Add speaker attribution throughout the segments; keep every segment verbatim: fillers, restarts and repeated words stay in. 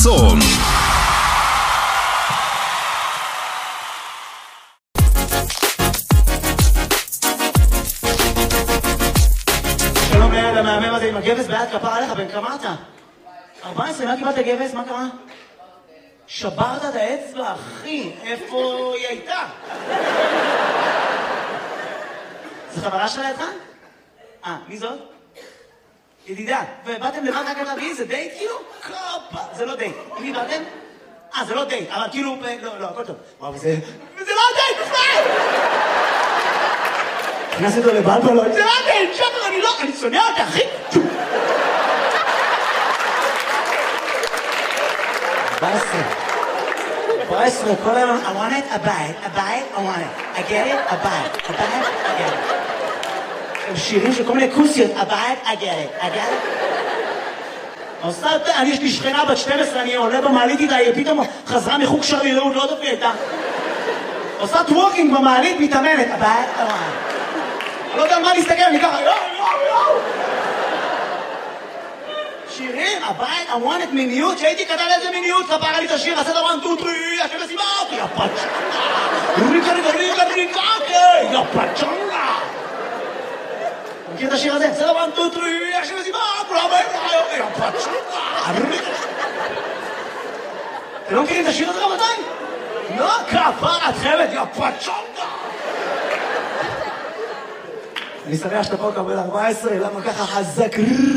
Speaker 1: צום.
Speaker 2: שלום לילד המהמם הזה עם הגבס ביד, כפר עליך, בן כמה אתה? ארבע עשרה, מה קיבלת גבס? מה קרה? שברת את האצבע, אחי, איפה היא הייתה? זו חברה שלה לידך? אה, מי זאת? ידידה, ובאתם לבד רק להביא, זה דייט כאילו? קופה, זה לא דייט. עם מי באתם? אה, זה לא דייט, אבל כאילו, לא, לא, הכל טוב. וואו, זה... זה לא דייט בכלל! נכנס אותו לבלבלות, זה לא דייט, שבר, אני לא, אני שונא אותה, אחי! ארבע עשרה. ארבע עשרה, כל היום, I want it, a bite, a bite, I want it. I get it, a bite, a bite, I get it. הם שירים של כל מיני כוסיות, a bite, I get it, I get it. עושה, אני יש לי שכנה בת שתים עשרה, אני עולה במעלית איתה, היא פתאום חזרה מחוג שרלילאות, לא יודעת מי הייתה. עושה טוורקינג במעלית, מתאמנת, a bite, I want it. אני לא יודע על מה להסתכל, אני ככה, יואו, יואו, יואו. שירים, הבית, I want it מיניות, שהייתי כתב איזה מיניות, כפרה לי את השיר, עשה דבר one, two, three, השם לסיבה, יא פצ'נגה, ריקה, ריקה, ריקה, ריקה, יא פצ'נגה. מכיר את השיר הזה? עשה דבר one, two, three, השם לסיבה, כולם באים, יא פצ'נגה, ריקה. אתם לא מכירים את השיר הזה רבותיי? לא, כפרה, את חייבת, יא פצ'נגה. אני שמח שאתה פה קבל ארבע עשרה, למה ככה חזק?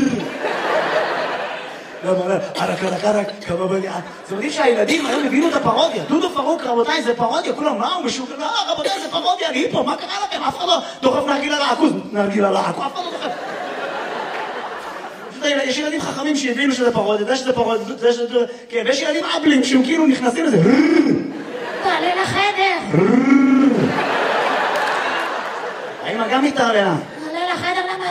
Speaker 2: למה, למה, ערק, ערק, ערק, כמה בליעה. זה מדהים שהילדים היום הבינו את הפרודיה. דודו פרוק, רבותיי, זה פרודיה. כולם, מה, הוא משוק... לא, רבותיי, זה פרודיה, אני פה, מה קרה לכם? אף אחד לא דוחף נרגילה לעכוז. נרגילה לעכוז, אף אחד לא דוחף. יש ילדים חכמים שהבינו שזה פרודיה, זה שזה פרודיה, זה שזה... כן, ויש ילדים אבלים שהם כאילו נכנסים לזה.
Speaker 3: תעלה לחדר.
Speaker 2: האמא גם מתערללה.
Speaker 3: תעלה לחדר, למה?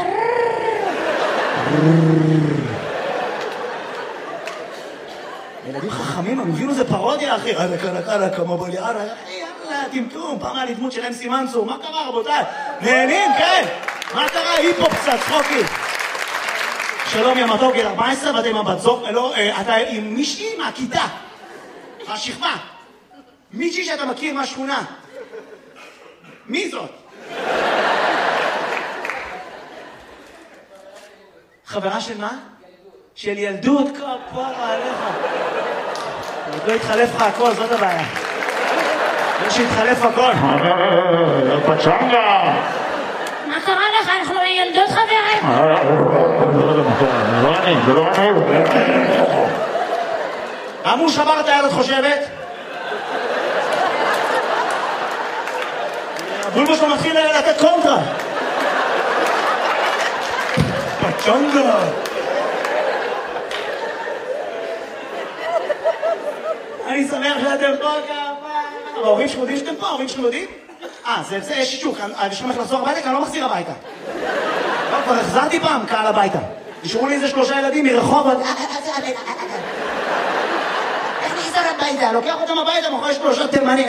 Speaker 2: ילדים חכמים, הם הבינו זה פרודיה, אחי. קלה, קלה, קלה, כמו בליעה, אחי, יאללה, טמטום, פעם היה לי דמות של אמסי מנסור, מה קרה, רבותיי? נהנים, כן? מה קרה? היפ-הופ קצת, צחוקי. שלום, יא מתוק, גיל ארבע עשרה, ואתה עם הבת זוג, לא, אתה עם מישהי מהכיתה, מהשכבה. מישהי שאתה מכיר מהשכונה. מי זאת? חברה של מה? של ילדות, כפרה עליך. עוד לא התחלף לך הכל, זאת הבעיה. לא שהתחלף הכל.
Speaker 4: פצ'נגה!
Speaker 3: מה קרה לך? אנחנו ילדות חברים.
Speaker 4: זה לא אני, זה לא אני.
Speaker 2: אמרו שבר את היד, את חושבת? הבולבו שלו מתחיל לתת קונטרה. פצ'נגה! אני שמח שאתם פה כמה... ההורים שלכם יודעים שאתם פה? ההורים שלכם יודעים? אה, זה יש שישוק, אני שלכם איך לחזור הביתה, כי אני לא מחזיר הביתה. לא, כבר החזרתי פעם קהל הביתה. נשארו לי איזה שלושה ילדים מרחוב, איך נחזור הביתה? לוקח אותם הביתה, מאחורי שלושה תימנים.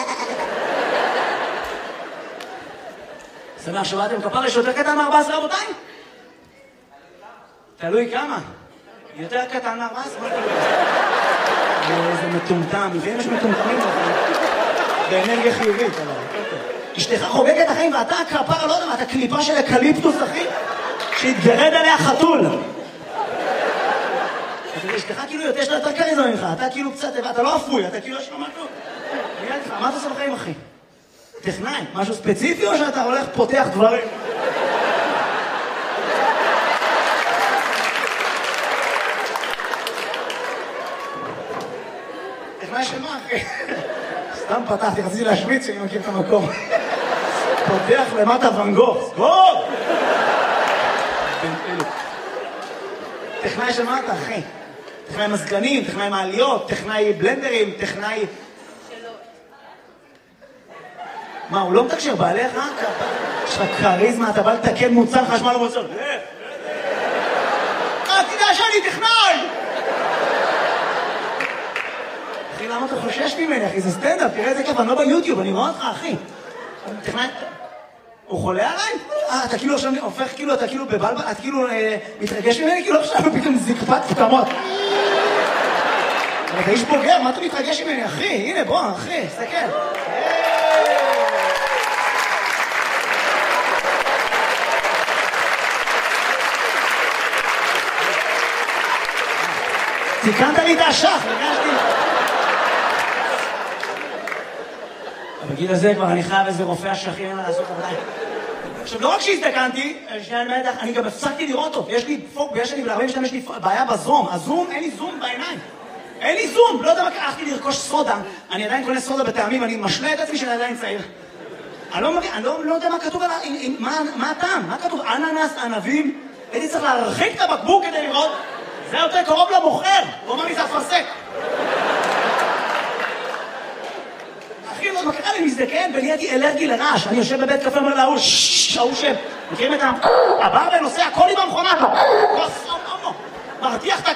Speaker 2: שמח שבאתם, כפר יש יותר קטן מ-ארבע עשרה רבותיי? תלוי כמה. יותר קטן מ-ארבע עשרה? איזה מטומטם, ואם יש מטומטמים באנרגיה חיובית, אבל אשתך חוגגת החיים ואתה כפרה, לא יודע מה, אתה קליפה של אקליפטוס, אחי, שהתגרד עליה חתול. אשתך כאילו יותר שלה יותר קריזמה ממך, אתה כאילו קצת, אתה לא אפוי, אתה כאילו יש לו משהו. מה אתה עושה בחיים, אחי? טכנאי, משהו ספציפי או שאתה הולך פותח דברים? טכנאי של מה, אחי? סתם פתחתי, רציתי להשוויץ שאני מכיר את המקום. פותח למטה ון גוך, סגור! טכנאי של מה אתה, אחי? טכנאי מזגנים, טכנאי מעליות, טכנאי בלנדרים, טכנאי... מה, הוא לא מתקשר בעליך? יש לך קריזמה, אתה בא לתקן מוצר חשמל ומוצר. אה, תדע שאני טכנאי! אחי, למה אתה חושש ממני, אחי? זה סטנדאפ, תראה איזה כיף, אני לא ביוטיוב, אני רואה אותך, אחי. טכנאי... הוא חולה עליי? אה, אתה כאילו עכשיו הופך, כאילו, אתה כאילו בבלבל, אתה כאילו מתרגש ממני, כאילו עכשיו פתאום זקפת פתמות. אתה איש בוגר, מה אתה מתרגש ממני, אחי? הנה, בוא, אחי, תסתכל. תיקנת לי את האשך, הרגשתי. בגיל הזה כבר אני חייב איזה רופא אשכים, אין מה לעשות עבודה. עכשיו, לא רק שהזדקנתי, אני גם הפסקתי לראות אותו. יש לי פוק, יש לי ב-ארבעים שתיים, יש לי בעיה בזום. הזום, אין לי זום בעיניים. אין לי זום, לא יודע מה, הלכתי לרכוש סודה. אני עדיין קונה סודה בטעמים, אני משלה את עצמי שאני עדיין צעיר. אני לא מבין, אני לא יודע מה כתוב עליו, מה הטעם? מה כתוב? אננס, ענבים? הייתי צריך להרחיק את הבקבוק כדי לראות. זה יותר קרוב למוכר. הוא אומר לי, זה אפרסק. אחי, לא מקרה לי מזדקן, ונהייתי אלרגי לרעש. אני יושב בבית קפה, אומר להוא, ששש, ההוא שם. מכירים את ה... הבר ונוסע, הכל לי במכונה. מרתיח את